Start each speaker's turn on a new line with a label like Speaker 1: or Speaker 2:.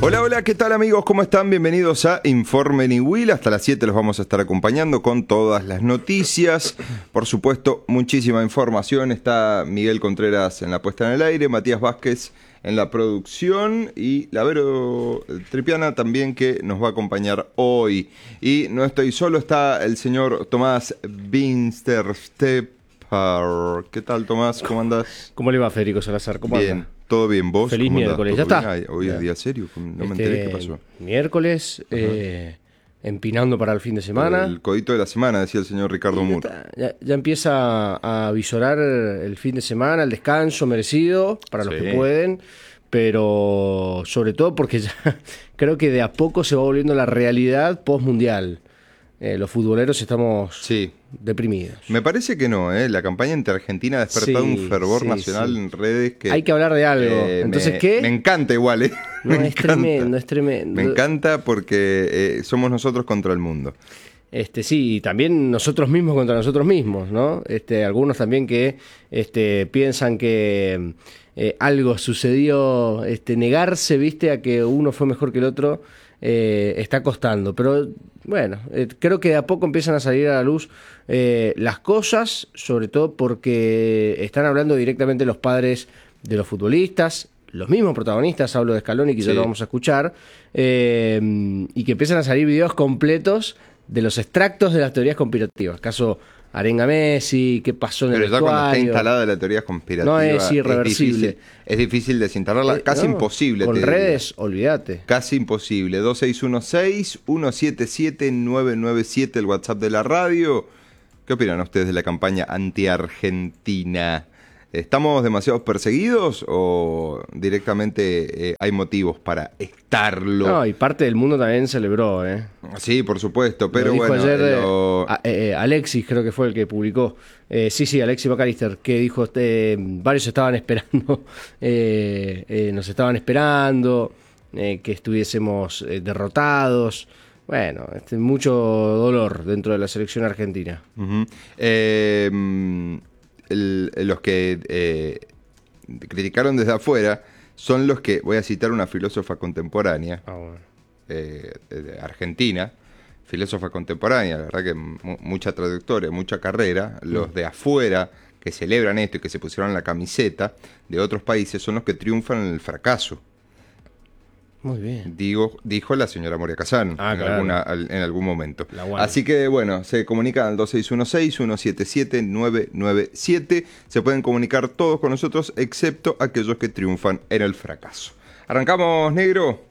Speaker 1: Hola, hola, ¿qué tal amigos? ¿Cómo están? Bienvenidos a Informe Niwil. Hasta las 7 los vamos a estar acompañando con todas las noticias. Por supuesto, muchísima información. Está Miguel Contreras en la puesta en el aire, Matías Vázquez en la producción y la Vero Tripiana también, que nos va a acompañar hoy. Y no estoy solo, está el señor Tomás Binsterstepper. ¿Qué tal, Tomás? ¿Cómo andás?
Speaker 2: ¿Cómo le va, Federico Salazar? ¿Cómo
Speaker 1: Bien.
Speaker 2: anda?
Speaker 1: ¿Todo bien? ¿Vos?
Speaker 2: Feliz miércoles, ya está.
Speaker 1: Ay, hoy es día serio, no me enteré qué pasó.
Speaker 2: Miércoles, empinando para el fin de semana.
Speaker 1: El codito de la semana, decía el señor Ricardo Muro.
Speaker 2: Ya empieza a visorar el fin de semana, el descanso merecido para los que pueden, pero sobre todo porque ya creo que de a poco se va volviendo la realidad post-mundial. Los futboleros estamos deprimidos.
Speaker 1: Me parece que no, la campaña entre Argentina ha despertado un fervor nacional en redes que...
Speaker 2: Hay que hablar de algo. Entonces, ¿qué?
Speaker 1: Me encanta igual,
Speaker 2: No, es tremendo, es tremendo.
Speaker 1: Me encanta porque somos nosotros contra el mundo.
Speaker 2: Sí, y también nosotros mismos contra nosotros mismos, ¿no? Algunos también que piensan que algo sucedió, negarse, ¿viste? A que uno fue mejor que el otro, está costando. Pero bueno, creo que de a poco empiezan a salir a la luz las cosas, sobre todo porque están hablando directamente los padres de los futbolistas, los mismos protagonistas, hablo de Scaloni, que ya lo vamos a escuchar, y que empiezan a salir videos completos de los extractos de las teorías conspirativas. Caso Arenga Messi, qué pasó en el vestuario.
Speaker 1: Pero ya cuando está instalada la teoría conspirativa,
Speaker 2: no es irreversible.
Speaker 1: Es difícil desinstalarla, casi imposible.
Speaker 2: Con redes, olvídate.
Speaker 1: Casi imposible. 2616-177-997, el WhatsApp de la radio. ¿Qué opinan ustedes de la campaña anti-argentina? ¿Estamos demasiado perseguidos o directamente hay motivos para estarlo?
Speaker 2: No, y parte del mundo también celebró,
Speaker 1: Sí, por supuesto, pero
Speaker 2: lo dijo
Speaker 1: bueno...
Speaker 2: ayer Alexis, creo que fue el que publicó. Sí, Alexis McAllister, que dijo, varios estaban esperando, nos estaban esperando, que estuviésemos derrotados. Bueno, mucho dolor dentro de la selección argentina.
Speaker 1: Los que criticaron desde afuera son los que, voy a citar una filósofa contemporánea, argentina, filósofa contemporánea, la verdad que mucha trayectoria, mucha carrera. Los de afuera que celebran esto y que se pusieron la camiseta de otros países son los que triunfan en el fracaso.
Speaker 2: Muy bien.
Speaker 1: Dijo la señora Moria Kazan en algún momento. Así que bueno, se comunican al 2616-177-997. Se pueden comunicar todos con nosotros, excepto aquellos que triunfan en el fracaso. ¿Arrancamos, negro?